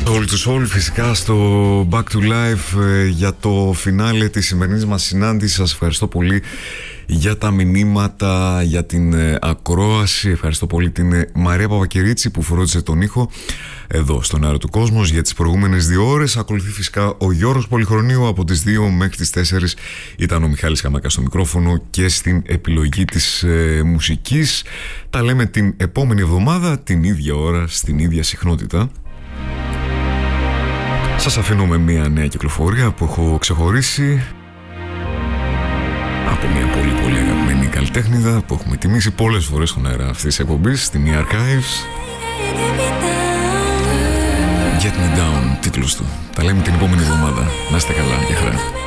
All to Soul φυσικά στο Back to Life για το φινάλε της σημερινής μας συνάντησης. Σας ευχαριστώ πολύ για τα μηνύματα, για την ακρόαση. Ευχαριστώ πολύ την Μαρία Παπακυρίτσι που φρόντισε τον ήχο εδώ στον Αέρα του Κόσμος για τις προηγούμενες 2 ώρες. Ακολουθεί φυσικά ο Γιώργος Πολυχρονίου. Από τις 2 μέχρι τις 4 ήταν ο Μιχάλης Χαμάκας στο μικρόφωνο και στην επιλογή της μουσικής. Τα λέμε την επόμενη εβδομάδα, την ίδια ώρα, στην ίδια συχνότητα. Σας αφήνω με μια νέα κυκλοφορία που έχω ξεχωρίσει από μια πολύ αγαπημένη καλλιτέχνηδα που έχουμε τιμήσει πολλές φορές στον αέρα αυτής της εκπομπής, την E Archives. Get Me Down, τίτλος του. Τα λέμε την επόμενη εβδομάδα. Να είστε καλά, για χαρά.